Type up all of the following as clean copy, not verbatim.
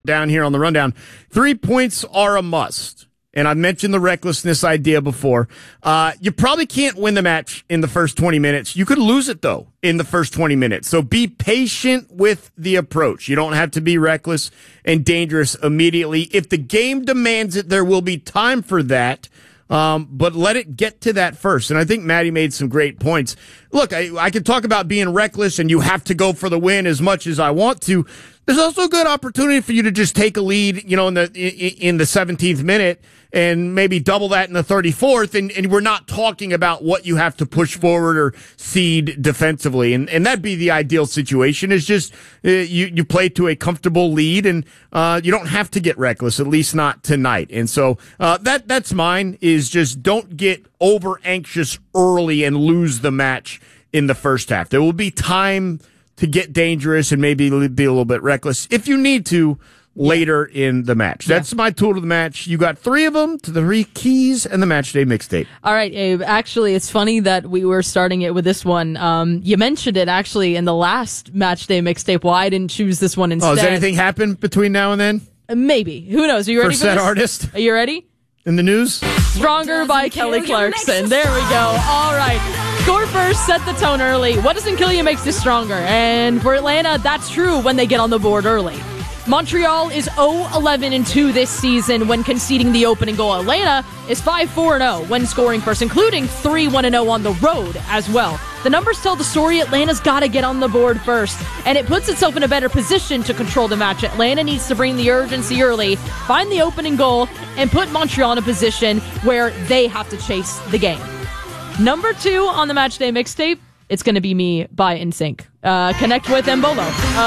down here on the rundown. 3 points are a must. And I mentioned the recklessness idea before. You probably can't win the match in the first 20 minutes. You could lose it, though, in the first 20 minutes. So be patient with the approach. You don't have to be reckless and dangerous immediately. If the game demands it, there will be time for that. But let it get to that first. And I think Maddie made some great points. Look, I could talk about being reckless and you have to go for the win as much as I want to. There's also a good opportunity for you to just take a lead, in the 17th minute and maybe double that in the 34th. And we're not talking about what you have to push forward or cede defensively. And that'd be the ideal situation is just you play to a comfortable lead and you don't have to get reckless, at least not tonight. And so that's mine is just don't get over anxious early and lose the match in the first half. There will be time to get dangerous and maybe be a little bit reckless if you need to later in the match. That's my tool to the match. You got 3 of them to the 3 keys and the match day mixtape. All right, Abe. Actually, it's funny that we were starting it with this one. You mentioned it actually in the last match day mixtape. Why I didn't choose this one instead? Oh, has anything happened between now and then? Maybe. Who knows? Are you ready for that this? artist? Are you ready? In the news? Stronger by Kelly Clarkson. There we go. All right. Score first, set the tone early. What doesn't kill you makes you stronger. And for Atlanta, that's true when they get on the board early. Montreal is 0-11-2 this season when conceding the opening goal. Atlanta is 5-4-0 when scoring first, including 3-1-0 on the road as well. The numbers tell the story. Atlanta's got to get on the board first, and it puts itself in a better position to control the match. Atlanta needs to bring the urgency early, find the opening goal, and put Montreal in a position where they have to chase the game. Number 2 on the Matchday mixtape, it's going to be Me by NSYNC. Connect with Embolo.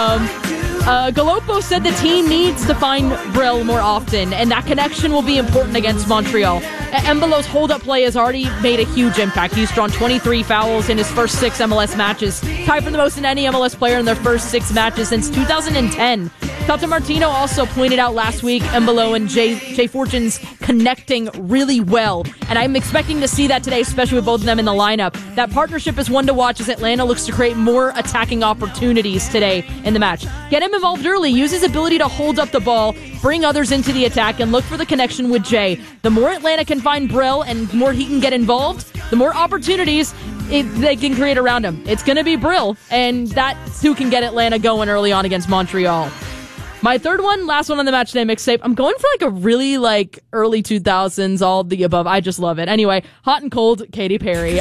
Galopo said the team needs to find Brill more often, and that connection will be important against Montreal. Embolo's hold-up play has already made a huge impact. He's drawn 23 fouls in his first 6 MLS matches, tied for the most in any MLS player in their first 6 matches since 2010. Tata Martino also pointed out last week Embolo and Jay Fortune's connecting really well, and I'm expecting to see that today, especially with both of them in the lineup. That partnership is one to watch as Atlanta looks to create more attacking opportunities today in the match. Get him involved early, use his ability to hold up the ball, bring others into the attack, and look for the connection with Jay. The more Atlanta can find Brill and the more he can get involved, the more opportunities they can create around him. It's going to be Brill, and that's who can get Atlanta going early on against Montreal. My third one, last one on the Matchday mixtape, I'm going for a really early 2000s, all of the above. I just love it. Anyway, Hot and Cold, Katy Perry.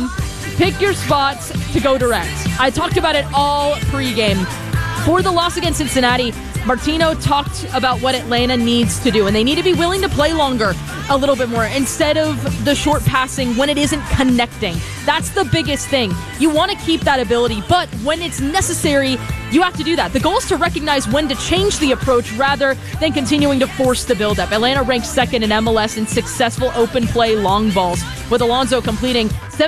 Pick your spots to go direct. I talked about it all pregame. For the loss against Cincinnati, Martino talked about what Atlanta needs to do, and they need to be willing to play longer a little bit more instead of the short passing when it isn't connecting. That's the biggest thing. You want to keep that ability, but when it's necessary, you have to do that. The goal is to recognize when to change the approach rather than continuing to force the buildup. Atlanta ranks 2nd in MLS in successful open play long balls, with Alonso completing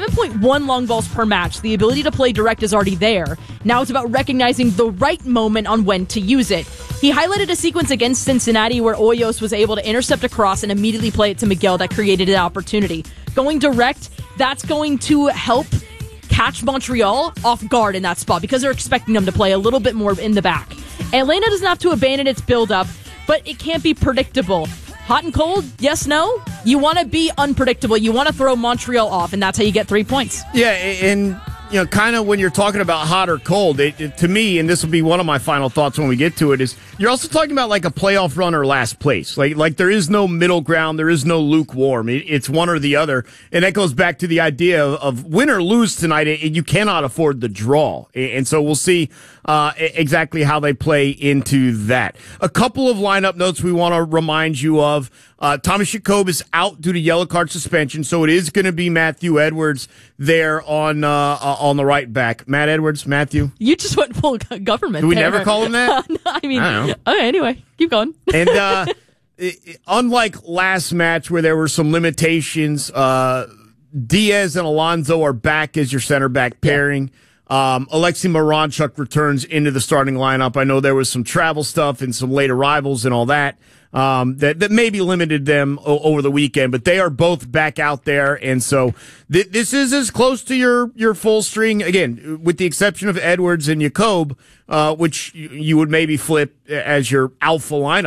7.1 long balls per match. The ability to play direct is already there. Now it's about recognizing the right moment on when to use it. He highlighted a sequence against Cincinnati where Hoyos was able to intercept a cross and immediately play it to Miguel that created an opportunity. Going direct, that's going to help catch Montreal off guard in that spot because they're expecting them to play a little bit more in the back. Atlanta doesn't have to abandon its build-up, but it can't be predictable. Hot and cold, yes, no? You want to be unpredictable. You want to throw Montreal off, and that's how you get 3 points. Yeah, and kind of when you're talking about hot or cold, to me, and this will be one of my final thoughts when we get to it, is you're also talking about a playoff run or last place. Like there is no middle ground, there is no lukewarm. It's one or the other, and that goes back to the idea of win or lose tonight. You cannot afford the draw, and so we'll see exactly how they play into that. A couple of lineup notes we want to remind you of. Thomas Jacob is out due to yellow card suspension, so it is going to be Matthew Edwards there on the right back. Matthew. You just went full government. Do we there. never call him that? No, I mean, I don't know. Okay, anyway, keep going. And unlike last match where there were some limitations, Diaz and Alonso are back as your center back pairing. Alexei Miranchuk returns into the starting lineup. I know there was some travel stuff and some late arrivals and all that. That maybe limited them over the weekend, but they are both back out there, and so this is as close to your full string again, with the exception of Edwards and Jakob, which you would maybe flip as your alpha lineup.